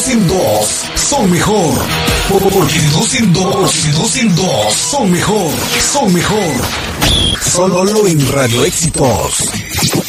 dos en dos son mejor. Porque de dos en dos son mejor. Solo en Radio Éxitos.